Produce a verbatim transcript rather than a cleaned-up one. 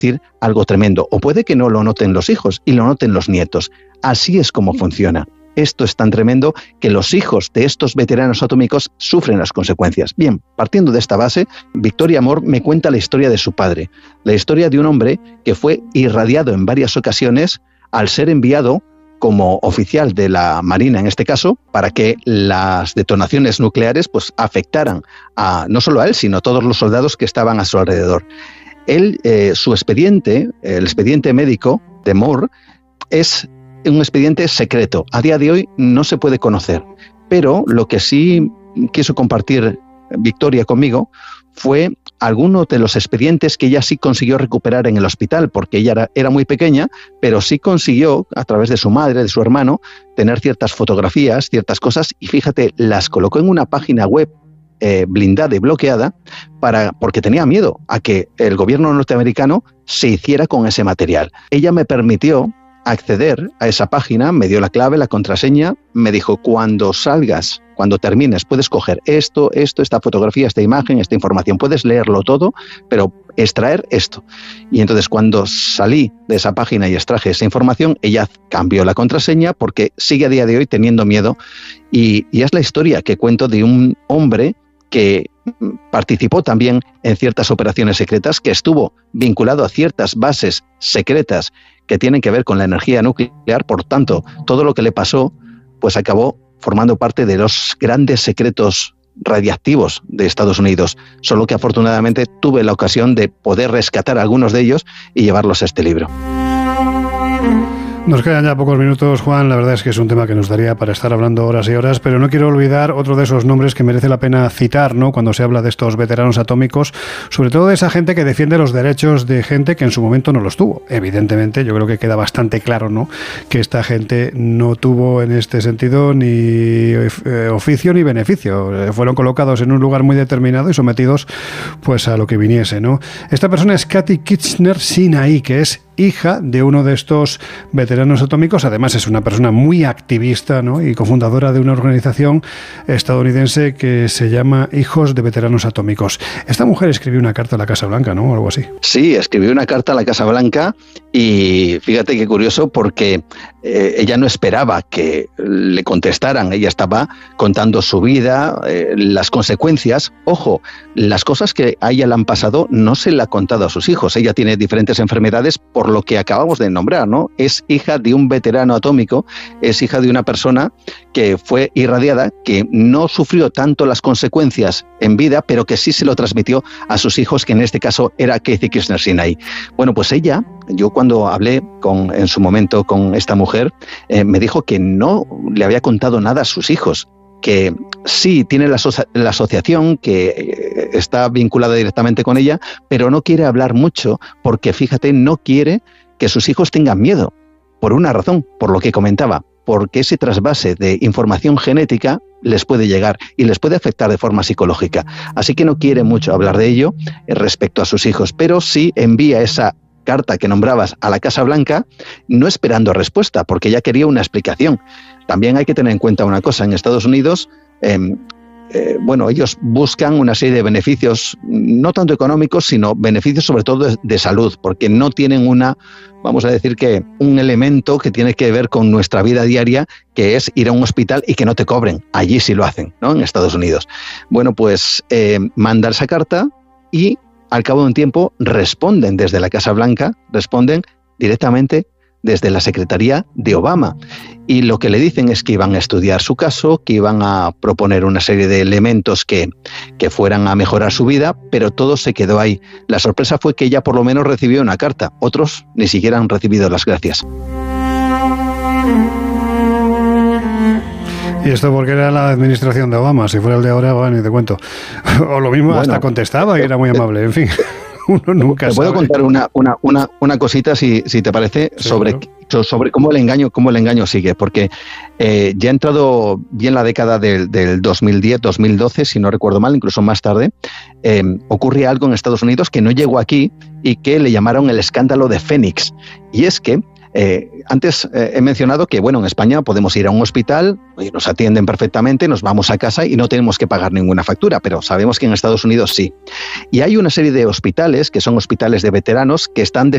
decir algo tremendo. O puede que no lo noten los hijos y lo noten los nietos. Así es como funciona. Esto es tan tremendo que los hijos de estos veteranos atómicos sufren las consecuencias. Bien, partiendo de esta base, Victoria Amor me cuenta la historia de su padre, la historia de un hombre que fue irradiado en varias ocasiones al ser enviado como oficial de la Marina, en este caso, para que las detonaciones nucleares pues, afectaran a, no solo a él, sino a todos los soldados que estaban a su alrededor. Él, eh, su expediente, el expediente médico de Moore, es un expediente secreto. A día de hoy no se puede conocer, pero lo que sí quiso compartir Victoria conmigo fue alguno de los expedientes que ella sí consiguió recuperar en el hospital, porque ella era, era muy pequeña, pero sí consiguió, a través de su madre, de su hermano, tener ciertas fotografías, ciertas cosas, y fíjate, las colocó en una página web eh, blindada y bloqueada, para, porque tenía miedo a que el gobierno norteamericano se hiciera con ese material. Ella me permitió acceder a esa página, me dio la clave, la contraseña, me dijo, cuando salgas, cuando termines, puedes coger esto, esto, esta fotografía, esta imagen, esta información, puedes leerlo todo, pero extraer esto. Y entonces cuando salí de esa página y extraje esa información, ella cambió la contraseña porque sigue a día de hoy teniendo miedo. Y, y es la historia que cuento de un hombre que participó también en ciertas operaciones secretas, que estuvo vinculado a ciertas bases secretas que tienen que ver con la energía nuclear. Por tanto, todo lo que le pasó pues acabó formando parte de los grandes secretos radiactivos de Estados Unidos, solo que afortunadamente tuve la ocasión de poder rescatar algunos de ellos y llevarlos a este libro. Nos quedan ya pocos minutos, Juan. La verdad es que es un tema que nos daría para estar hablando horas y horas, pero no quiero olvidar otro de esos nombres que merece la pena citar, ¿no?, cuando se habla de estos veteranos atómicos, sobre todo de esa gente que defiende los derechos de gente que en su momento no los tuvo. Evidentemente, yo creo que queda bastante claro, ¿no?, que esta gente no tuvo en este sentido ni eh, oficio ni beneficio. Eh, fueron colocados en un lugar muy determinado y sometidos pues a lo que viniese, ¿no? Esta persona es Cathy Kirchner Sinai, que es hija de uno de estos veteranos atómicos. Además es una persona muy activista, ¿no?, y cofundadora de una organización estadounidense que se llama Hijos de Veteranos Atómicos. Esta mujer escribió una carta a la Casa Blanca, ¿no?, o algo así. Sí, escribió una carta a la Casa Blanca y fíjate qué curioso, porque eh, ella no esperaba que le contestaran. Ella estaba contando su vida, eh, las consecuencias. Ojo, las cosas que a ella le han pasado no se le ha contado a sus hijos. Ella tiene diferentes enfermedades, por lo que acabamos de nombrar, ¿no? Es hija de un veterano atómico, es hija de una persona que fue irradiada, que no sufrió tanto las consecuencias en vida, pero que sí se lo transmitió a sus hijos, que en este caso era Cathy Kirchner Sinai. Bueno, pues ella, yo cuando hablé con, en su momento con esta mujer, eh, me dijo que no le había contado nada a sus hijos, que sí tiene la, aso- la asociación, que está vinculada directamente con ella, pero no quiere hablar mucho porque, fíjate, no quiere que sus hijos tengan miedo, por una razón, por lo que comentaba, porque ese trasvase de información genética les puede llegar y les puede afectar de forma psicológica. Así que no quiere mucho hablar de ello respecto a sus hijos, pero sí envía esa carta que nombrabas a la Casa Blanca, no esperando respuesta, porque ella quería una explicación. También hay que tener en cuenta una cosa: en Estados Unidos, eh, eh, bueno, ellos buscan una serie de beneficios, no tanto económicos, sino beneficios sobre todo de, de salud, porque no tienen una, vamos a decir que un elemento que tiene que ver con nuestra vida diaria, que es ir a un hospital y que no te cobren. Allí sí lo hacen, ¿no?, en Estados Unidos. Bueno, pues eh, manda esa carta y al cabo de un tiempo responden desde la Casa Blanca, responden directamente desde la Secretaría de Obama. Y lo que le dicen es que iban a estudiar su caso, que iban a proponer una serie de elementos que, que fueran a mejorar su vida, pero todo se quedó ahí. La sorpresa fue que ella por lo menos recibió una carta, otros ni siquiera han recibido las gracias. Y esto porque era la administración de Obama. Si fuera el de ahora, bueno, ni te cuento. O lo mismo, bueno, hasta contestaba y era muy amable. En fin, uno nunca te sabe. Te puedo contar una, una, una, una cosita, si, si te parece, sí, sobre, claro. sobre cómo el engaño, cómo el engaño sigue. Porque eh, ya ha entrado bien la década del, del dos mil diez, dos mil doce, si no recuerdo mal, incluso más tarde, eh, ocurre algo en Estados Unidos que no llegó aquí y que le llamaron el escándalo de Fénix. Y es que Eh, antes eh, he mencionado que, bueno, en España podemos ir a un hospital y nos atienden perfectamente, nos vamos a casa y no tenemos que pagar ninguna factura, pero sabemos que en Estados Unidos sí. Y hay una serie de hospitales que son hospitales de veteranos que están